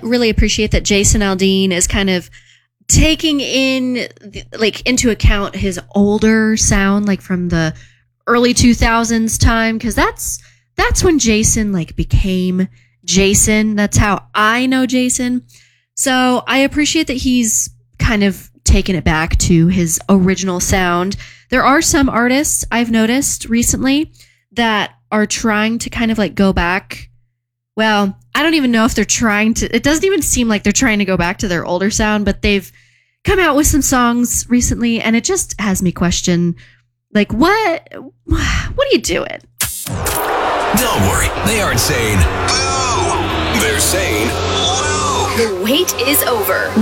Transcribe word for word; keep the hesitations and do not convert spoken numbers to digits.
really appreciate that Jason Aldean is kind of taking in like into account his older sound, like from the early two thousands time, because that's that's when Jason like became Jason. That's how I know Jason. So I appreciate that he's kind of taken it back to his original sound. There are some artists I've noticed recently that are trying to kind of like go back. Well, I don't even know if they're trying to, it doesn't even seem like they're trying to go back to their older sound, but they've come out with some songs recently and it just has me question, like, what, what are you doing? Don't worry, they aren't saying, boo! They're saying, woo! The wait is over.